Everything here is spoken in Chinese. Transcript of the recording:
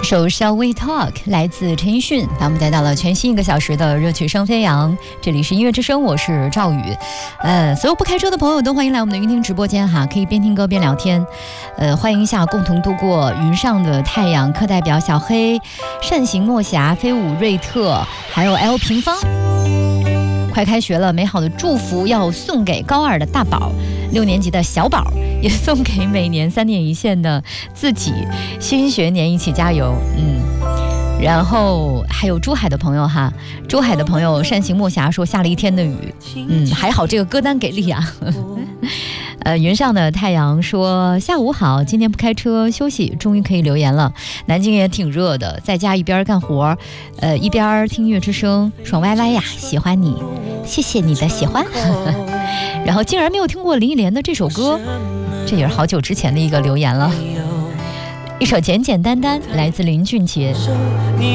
首 Shall We Talk 来自陈奕迅，把我们带到了全新1个小时的热曲声飞扬。这里是音乐之声，我是赵宇。所有不开车的朋友都欢迎来我们的云听直播间哈，可以边听歌边聊天。欢迎一下共同度过云上的太阳课代表小黑、善行莫暇、飞舞瑞特，还有 L 平方。快开学了，美好的祝福要送给高2的大宝，6年级的小宝，也送给每年3点一线的自己，新学年一起加油。然后还有珠海的朋友哈，珠海的朋友善行莫暇说下了1天的雨，还好这个歌单给力啊。云上的太阳说下午好，今天不开车休息，终于可以留言了。南京也挺热的，在家一边干活一边听音乐之声，爽歪歪呀，喜欢你，谢谢你的喜欢。然后竟然没有听过林忆莲的这首歌，这也是好久之前的一个留言了。一首简简单单来自林俊杰。